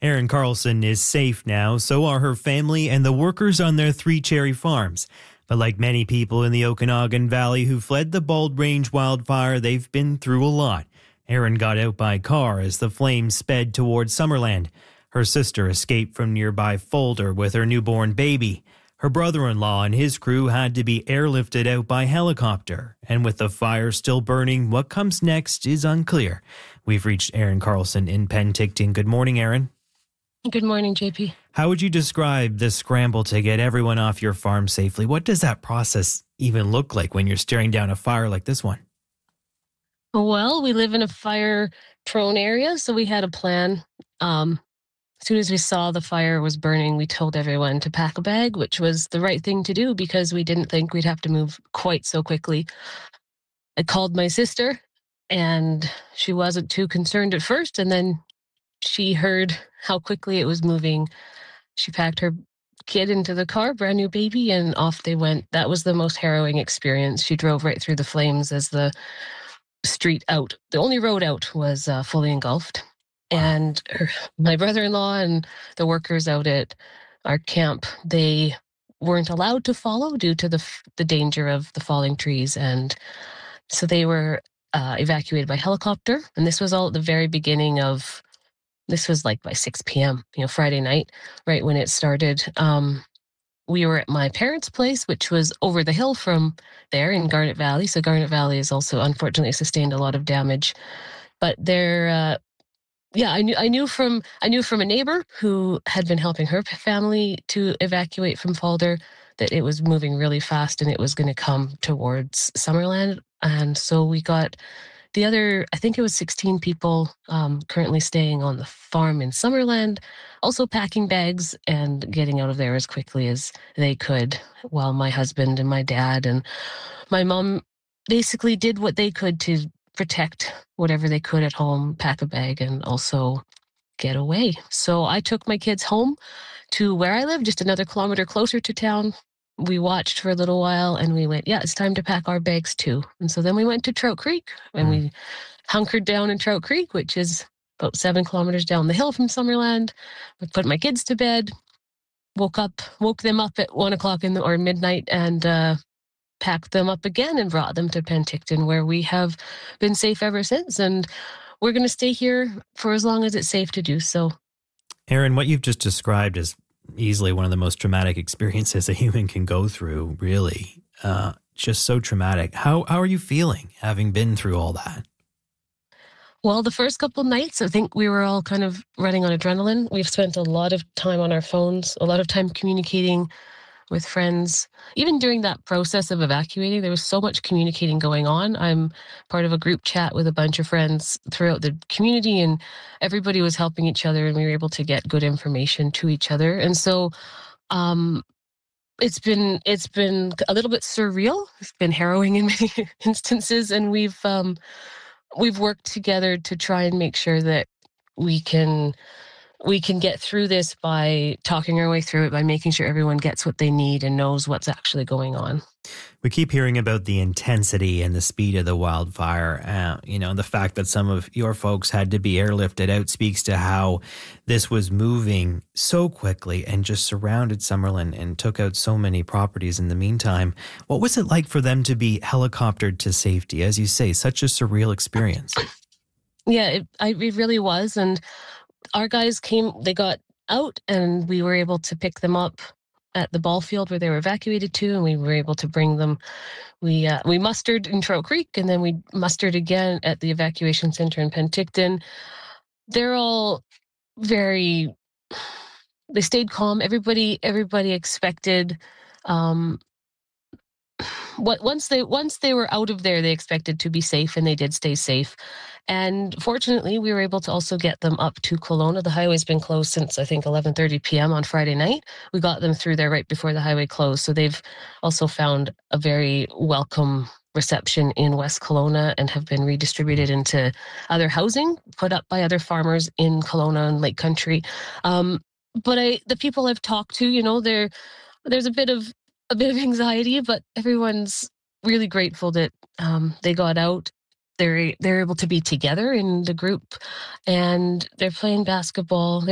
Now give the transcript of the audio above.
Erin Carlson is safe now, so are her family and the workers on their Three Cherry Farms. But like many people in the Okanagan Valley who fled the Bald Range wildfire, they've been through a lot. Erin got out by car as the flames sped towards Summerland. Her sister escaped from nearby Folder with her newborn baby. Her brother-in-law and his crew had to be airlifted out by helicopter. And with the fire still burning, what comes next is unclear. We've reached Erin Carlson in Penticton. Good morning, Erin. Good morning, JP. How would you describe the scramble to get everyone off your farm safely? What does that process even look like when you're staring down a fire like this one? Well, we live in a fire-prone area, so we had a plan. As soon as we saw the fire was burning, we told everyone to pack a bag, which was the right thing to do because we didn't think we'd have to move quite so quickly. I called my sister, and she wasn't too concerned at first, and then she heard how quickly it was moving. She packed her kid into the car, brand new baby, and off they went. That was the most harrowing experience. She drove right through the flames as the street out, the only road out, was fully engulfed. Wow. And my brother-in-law and the workers out at our camp, they weren't allowed to follow due to the danger of the falling trees. And so they were evacuated by helicopter. And this was all at the very beginning of, this was like by 6 p.m., Friday night, right when it started. We were at my parents' place, which was over the hill from there in Garnet Valley. So Garnet Valley has also unfortunately sustained a lot of damage. But there, I knew from a neighbor who had been helping her family to evacuate from Folder that it was moving really fast and it was going to come towards Summerland. And so we got the other, I think it was 16 people currently staying on the farm in Summerland, also packing bags and getting out of there as quickly as they could, while my husband and my dad and my mom basically did what they could to protect whatever they could at home, pack a bag, and also get away. So I took my kids home to where I live, just another kilometer closer to town. We watched for a little while and we went, it's time to pack our bags too. And so then we went to Trout Creek and we hunkered down in Trout Creek, which is about 7 kilometers down the hill from Summerland. I put my kids to bed, woke them up at 1 o'clock or midnight, and packed them up again and brought them to Penticton, where we have been safe ever since. And we're going to stay here for as long as it's safe to do so. Erin, what you've just described is easily one of the most traumatic experiences a human can go through, really. Just so traumatic. How are you feeling having been through all that? Well, the first couple nights, I think we were all kind of running on adrenaline. We've spent a lot of time on our phones, a lot of time communicating with friends. Even during that process of evacuating, there was so much communicating going on. I'm part of a group chat with a bunch of friends throughout the community, and everybody was helping each other, and we were able to get good information to each other. And so it's been a little bit surreal. It's been harrowing in many instances, and we've worked together to try and make sure that we can get through this by talking our way through it, by making sure everyone gets what they need and knows what's actually going on. We keep hearing about the intensity and the speed of the wildfire. The fact that some of your folks had to be airlifted out speaks to how this was moving so quickly and just surrounded Summerland and took out so many properties in the meantime. What was it like for them to be helicoptered to safety? As you say, such a surreal experience. Yeah, it really was. And our guys they got out, and we were able to pick them up at the ball field where they were evacuated to, and we were able to bring them. We mustered in Trout Creek, and then we mustered again at the evacuation center in Penticton. They're all they stayed calm. Everybody expected, once they were out of there, they expected to be safe, and they did stay safe. And fortunately, we were able to also get them up to Kelowna. The highway's been closed since, I think, 11:30 p.m. on Friday night. We got them through there right before the highway closed. So they've also found a very welcome reception in West Kelowna and have been redistributed into other housing put up by other farmers in Kelowna and Lake Country. But the people I've talked to, there's a bit of anxiety, but everyone's really grateful that they got out. They're able to be together in the group, and they're playing basketball.